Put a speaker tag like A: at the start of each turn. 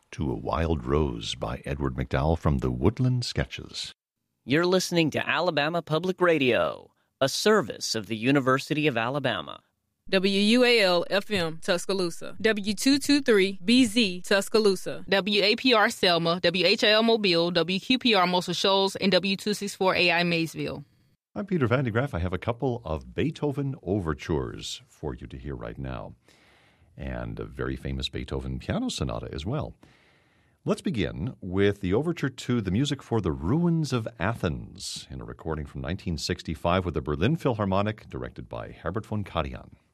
A: to A Wild Rose by Edward McDowell from the Woodland Sketches.
B: You're listening to Alabama Public Radio, a service of the University of Alabama.
C: WUAL-FM, Tuscaloosa. W223-BZ, Tuscaloosa.
D: WAPR Selma, WHIL Mobile, WQPR Muscle Shoals, and W264AI Maysville.
A: I'm Peter Van de Graaff. I have a couple of Beethoven overtures for you to hear right now, and a very famous Beethoven piano sonata as well. Let's begin with the overture to the music for The Ruins of Athens in a recording from 1965 with the Berlin Philharmonic, directed by Herbert von Karajan.